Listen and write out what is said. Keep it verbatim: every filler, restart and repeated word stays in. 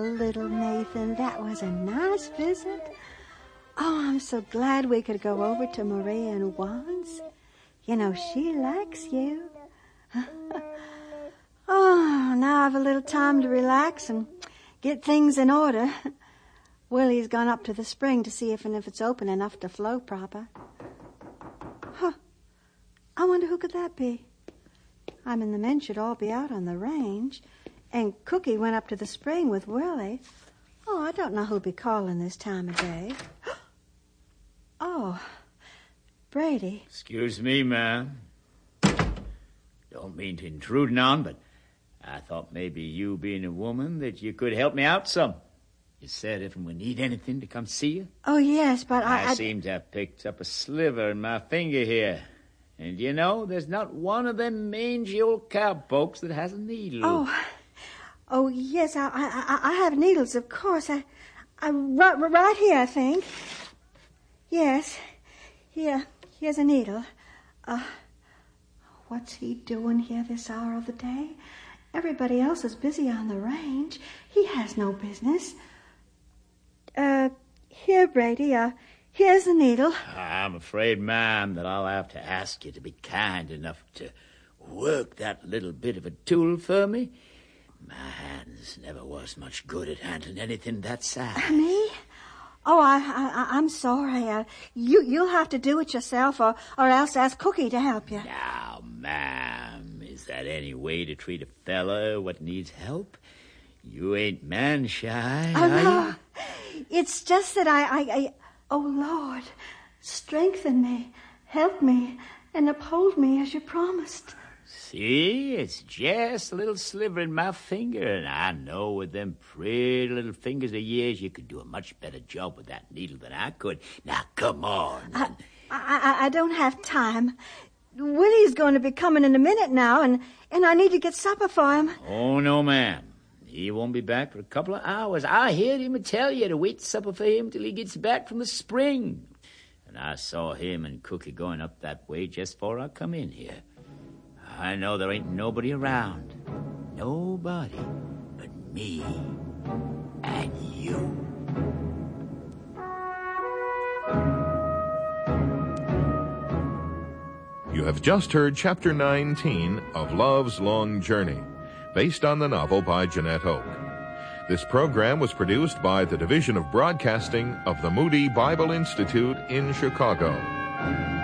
little Nathan. That was a nice visit. Oh, I'm so glad we could go over to Maria and Juan's. You know, she likes you. Oh, now I've a little time to relax and get things in order. Willie's gone up to the spring to see if and if it's open enough to flow proper. Huh. I wonder who could that be? I mean, the men should all be out on the range. And Cookie went up to the spring with Willie. Oh, I don't know who'll be calling this time of day. Oh, Brady. Excuse me, ma'am. Don't mean to intrude none, but I thought maybe you being a woman that you could help me out some. You said if we need anything to come see you. Oh, yes, but I... I, I seem to have picked up a sliver in my finger here. And you know, there's not one of them mangy old cowpokes that has a needle. Oh, oh yes, I, I, I have needles, of course. I, I, right, right here, I think. Yes, here, here's a needle. Uh, what's he doing here this hour of the day? Everybody else is busy on the range. He has no business. Uh, here, Brady, uh, here's the needle. I'm afraid, ma'am, that I'll have to ask you to be kind enough to work that little bit of a tool for me. My hands never was much good at handling anything that size. Me? Oh, I, I, I'm sorry. Uh, you, you'll have to do it yourself, or, or else ask Cookie to help you. Now, ma'am, is that any way to treat a fella what needs help? You ain't man-shy, Oh, are no. you? It's just that I, I, I... Oh, Lord, strengthen me, help me, and uphold me as you promised. See, it's just a little sliver in my finger, and I know with them pretty little fingers of yours you could do a much better job with that needle than I could. Now, come on. I, I, I don't have time. Willie's going to be coming in a minute now, and, and I need to get supper for him. Oh, no, ma'am. He won't be back for a couple of hours. I heard him tell you to wait supper for him till he gets back from the spring. And I saw him and Cookie going up that way just before I come in here. I know there ain't nobody around. Nobody but me and you. You have just heard Chapter nineteen of Love's Long Journey, based on the novel by Jeanette Hoke. This program was produced by the Division of Broadcasting of the Moody Bible Institute in Chicago.